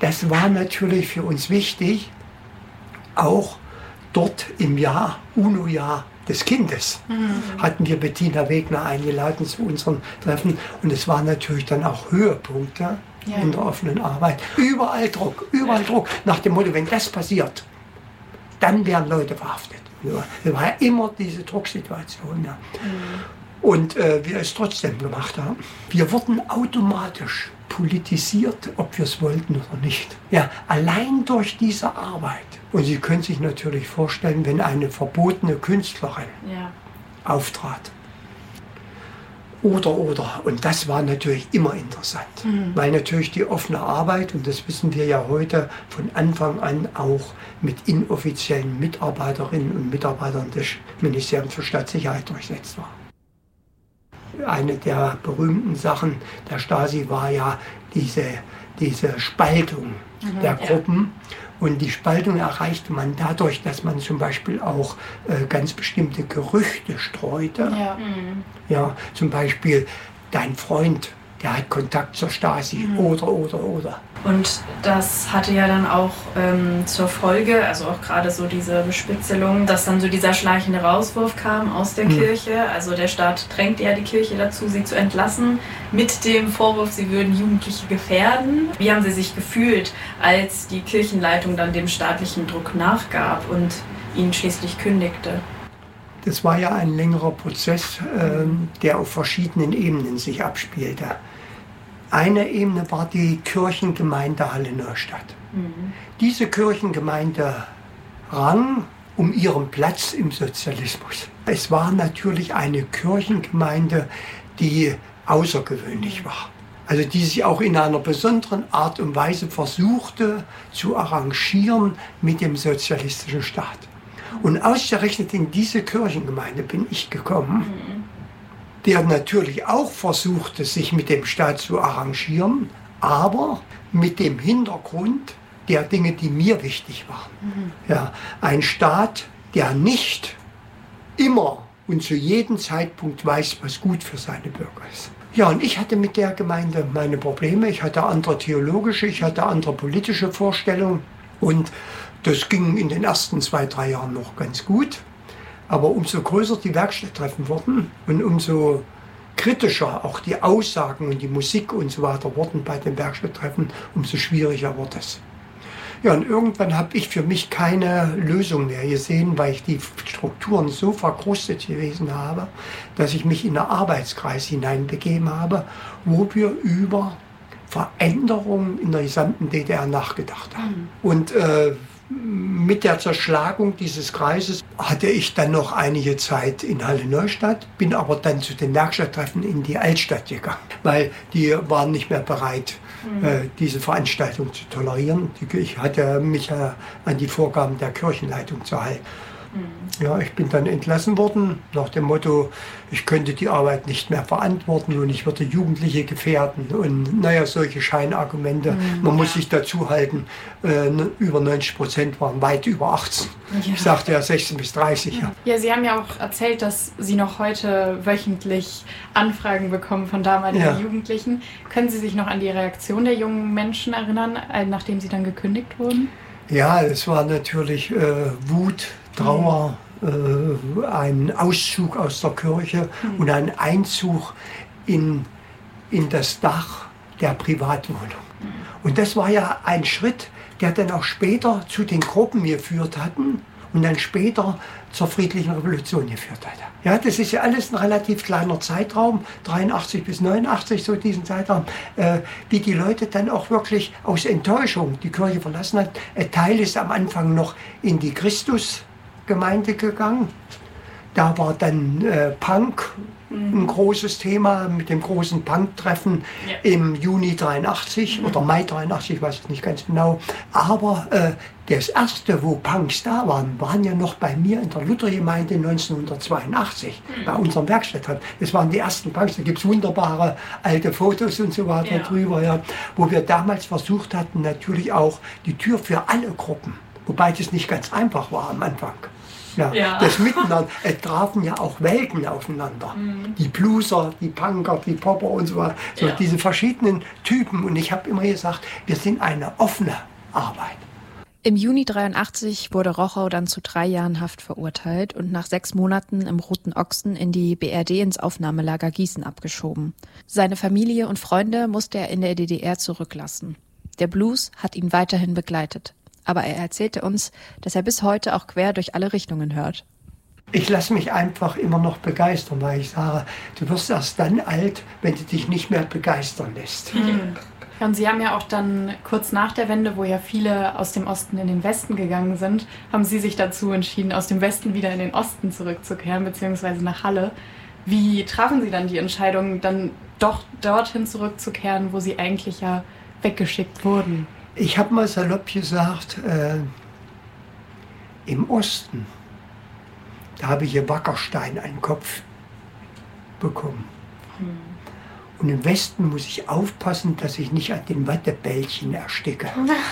das war natürlich für uns wichtig, auch dort im UNO-Jahr des Kindes, hatten wir Bettina Wegner eingeladen zu unseren Treffen. Und es waren natürlich dann auch Höhepunkte in der offenen Arbeit. Überall Druck, nach dem Motto, wenn das passiert, dann werden Leute verhaftet. Es war ja immer diese Drucksituation. Ja. Und wir es trotzdem gemacht haben. Wir wurden automatisch politisiert, ob wir es wollten oder nicht. Ja, allein durch diese Arbeit. Und Sie können sich natürlich vorstellen, wenn eine verbotene Künstlerin auftrat. Oder. Und das war natürlich immer interessant. Weil natürlich die offene Arbeit, und das wissen wir ja heute, von Anfang an auch mit inoffiziellen Mitarbeiterinnen und Mitarbeitern des Ministeriums für Staatssicherheit durchsetzt war. Eine der berühmten Sachen der Stasi war ja diese Spaltung der Gruppen. Und die Spaltung erreichte man dadurch, dass man zum Beispiel auch ganz bestimmte Gerüchte streute. Ja, zum Beispiel, dein Freund, der hat Kontakt zur Stasi, oder. Und das hatte ja dann auch zur Folge, also auch gerade so diese Bespitzelung, dass dann so dieser schleichende Rauswurf kam aus der Kirche. Also der Staat drängte ja die Kirche dazu, sie zu entlassen, mit dem Vorwurf, sie würden Jugendliche gefährden. Wie haben Sie sich gefühlt, als die Kirchenleitung dann dem staatlichen Druck nachgab und ihn schließlich kündigte? Das war ja ein längerer Prozess, der auf verschiedenen Ebenen sich abspielte. Eine Ebene war die Kirchengemeinde Halle-Neustadt. Diese Kirchengemeinde rang um ihren Platz im Sozialismus. Es war natürlich eine Kirchengemeinde, die außergewöhnlich war. Also die sich auch in einer besonderen Art und Weise versuchte zu arrangieren mit dem sozialistischen Staat. Und ausgerechnet in diese Kirchengemeinde bin ich gekommen, der natürlich auch versuchte, sich mit dem Staat zu arrangieren, aber mit dem Hintergrund der Dinge, die mir wichtig waren. Ja, ein Staat, der nicht immer und zu jedem Zeitpunkt weiß, was gut für seine Bürger ist. Ja, und ich hatte mit der Gemeinde meine Probleme. Ich hatte andere theologische, ich hatte andere politische Vorstellungen. Und das ging in den ersten 2-3 Jahren noch ganz gut. Aber umso größer die Werkstatttreffen wurden und umso kritischer auch die Aussagen und die Musik und so weiter wurden bei den Werkstatttreffen, umso schwieriger wurde es. Ja, und irgendwann habe ich für mich keine Lösung mehr gesehen, weil ich die Strukturen so verkrustet gewesen habe, dass ich mich in einen Arbeitskreis hineinbegeben habe, wo wir über Veränderungen in der gesamten DDR nachgedacht haben. Und mit der Zerschlagung dieses Kreises hatte ich dann noch einige Zeit in Halle-Neustadt, bin aber dann zu den Werkstatttreffen in die Altstadt gegangen, weil die waren nicht mehr bereit, diese Veranstaltung zu tolerieren. Ich hatte mich an die Vorgaben der Kirchenleitung zu halten. Ja, ich bin dann entlassen worden, nach dem Motto, ich könnte die Arbeit nicht mehr verantworten und ich würde Jugendliche gefährden und naja, solche Scheinargumente. Man muss sich dazu halten, über 90% waren weit über 18. Ja. Ich sagte ja 16 bis 30. Ja. Ja, Sie haben ja auch erzählt, dass Sie noch heute wöchentlich Anfragen bekommen von damaligen Jugendlichen. Können Sie sich noch an die Reaktion der jungen Menschen erinnern, nachdem Sie dann gekündigt wurden? Ja, es war natürlich Wut, Trauer, ein Auszug aus der Kirche und ein Einzug in das Dach der Privatwohnung. Und das war ja ein Schritt, der dann auch später zu den Gruppen geführt hatten und dann später zur friedlichen Revolution geführt hat. Ja, das ist ja alles ein relativ kleiner Zeitraum, 83 bis 89, so diesen Zeitraum, wie die Leute dann auch wirklich aus Enttäuschung die Kirche verlassen hat. Ein Teil ist am Anfang noch in die Christusgemeinde gegangen. Da war dann Punk ein großes Thema mit dem großen Punk-Treffen im Juni 83 oder Mai 83, ich weiß es nicht ganz genau. Aber das erste, wo Punks da waren, waren ja noch bei mir in der Luthergemeinde 1982, bei unserem Werkstatttreffen. Das waren die ersten Punks, da gibt es wunderbare alte Fotos und so weiter drüber, ja, wo wir damals versucht hatten, natürlich auch die Tür für alle Gruppen, wobei das nicht ganz einfach war am Anfang. Ja. Das Miteinander, es trafen ja auch Welten aufeinander. Die Blueser, die Punker, die Popper und so weiter. So diese verschiedenen Typen. Und ich habe immer gesagt, wir sind eine offene Arbeit. Im Juni 1983 wurde Rochow dann zu 3 Jahren Haft verurteilt und nach 6 Monaten im Roten Ochsen in die BRD ins Aufnahmelager Gießen abgeschoben. Seine Familie und Freunde musste er in der DDR zurücklassen. Der Blues hat ihn weiterhin begleitet. Aber er erzählte uns, dass er bis heute auch quer durch alle Richtungen hört. Ich lasse mich einfach immer noch begeistern, weil ich sage, du wirst erst dann alt, wenn du dich nicht mehr begeistern lässt. Ja, und Sie haben ja auch dann kurz nach der Wende, wo ja viele aus dem Osten in den Westen gegangen sind, haben Sie sich dazu entschieden, aus dem Westen wieder in den Osten zurückzukehren, beziehungsweise nach Halle. Wie trafen Sie dann die Entscheidung, dann doch dorthin zurückzukehren, wo Sie eigentlich ja weggeschickt wurden? Ich habe mal salopp gesagt, im Osten, da habe ich hier Wackerstein an den Kopf bekommen. Und im Westen muss ich aufpassen, dass ich nicht an den Wattebällchen ersticke.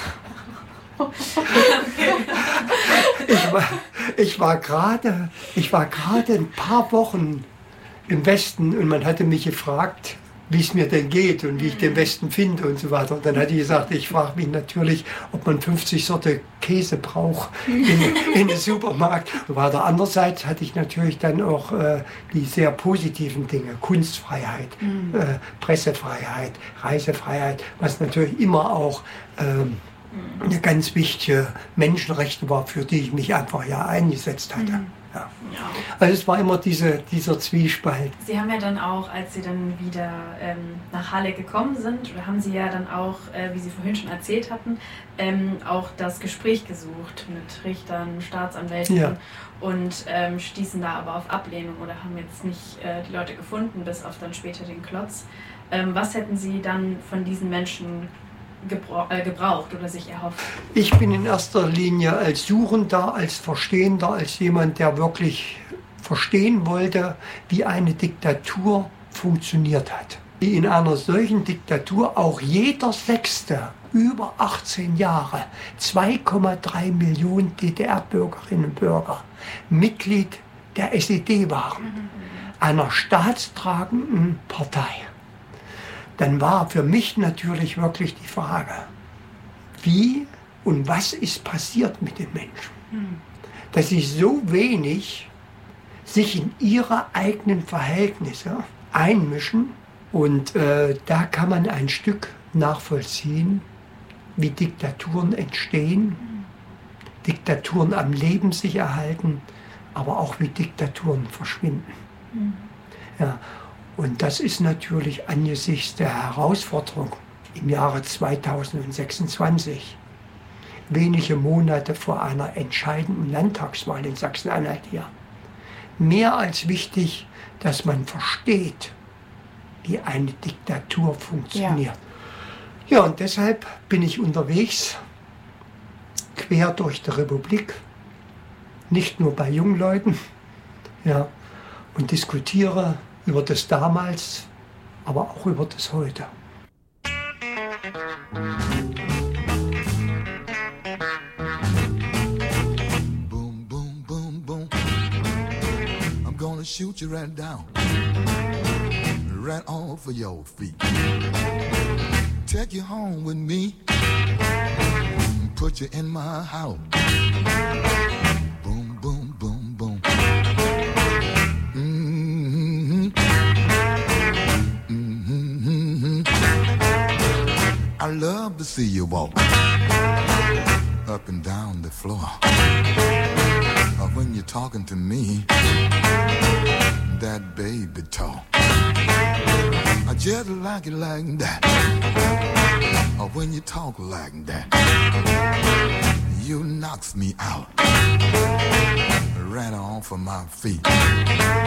Ich war gerade ein paar Wochen im Westen und man hatte mich gefragt, wie es mir denn geht und wie ich den Westen finde und so weiter. Und dann hatte ich gesagt, ich frage mich natürlich, ob man 50 Sorte Käse braucht in den Supermarkt. Aber andererseits hatte ich natürlich dann auch die sehr positiven Dinge, Kunstfreiheit, Pressefreiheit, Reisefreiheit, was natürlich immer auch eine ganz wichtige Menschenrechte war, für die ich mich einfach eingesetzt hatte. Ja. Also es war immer dieser Zwiespalt. Sie haben ja dann auch, als Sie dann wieder nach Halle gekommen sind, haben Sie ja dann auch, wie Sie vorhin schon erzählt hatten, auch das Gespräch gesucht mit Richtern, Staatsanwälten und stießen da aber auf Ablehnung oder haben jetzt nicht die Leute gefunden, bis auf dann später den Klotz. Was hätten Sie dann von diesen Menschen gebraucht oder sich erhofft? Ich bin in erster Linie als Suchender, als Verstehender, als jemand, der wirklich verstehen wollte, wie eine Diktatur funktioniert hat. Wie in einer solchen Diktatur auch jeder Sechste über 18 Jahre, 2,3 Millionen DDR-Bürgerinnen und Bürger, Mitglied der SED waren, einer staatstragenden Partei. Dann war für mich natürlich wirklich die Frage, wie und was ist passiert mit den Menschen? Dass sie so wenig sich in ihre eigenen Verhältnisse einmischen. Und da kann man ein Stück nachvollziehen, wie Diktaturen entstehen, Diktaturen am Leben sich erhalten, aber auch wie Diktaturen verschwinden. Ja. Und das ist natürlich angesichts der Herausforderung im Jahre 2026, wenige Monate vor einer entscheidenden Landtagswahl in Sachsen-Anhalt hier, mehr als wichtig, dass man versteht, wie eine Diktatur funktioniert. Ja, und deshalb bin ich unterwegs, quer durch die Republik, nicht nur bei jungen Leuten, und diskutiere über das damals, aber auch über das heute. Boom, boom, boom, boom. I'm gonna shoot you right down, right off of your feet. Take you home with me, put you in my house. Boom, boom, boom, boom. I love to see you walk up and down the floor. When you're talking to me, that baby talk, I just like it like that. When you talk like that, you knocks me out, right off of my feet.